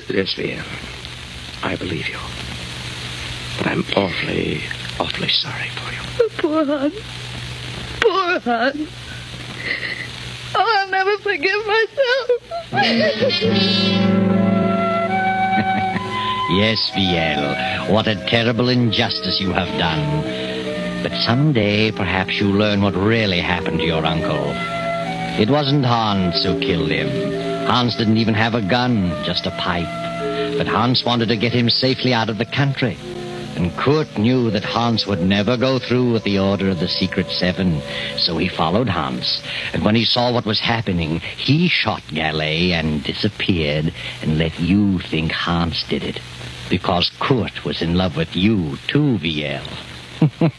Leslie, I believe you. But I'm awfully sorry for you. Oh, poor Hans. Poor Hans. Oh, I'll never forgive myself. Yes, Viel, what a terrible injustice you have done. But someday, perhaps you'll learn what really happened to your uncle. It wasn't Hans who killed him. Hans didn't even have a gun, just a pipe. But Hans wanted to get him safely out of the country. And Kurt knew that Hans would never go through with the Order of the Secret Seven, so he followed Hans. And when he saw what was happening, he shot Gallet and disappeared and let you think Hans did it. Because Kurt was in love with you, too, Viel.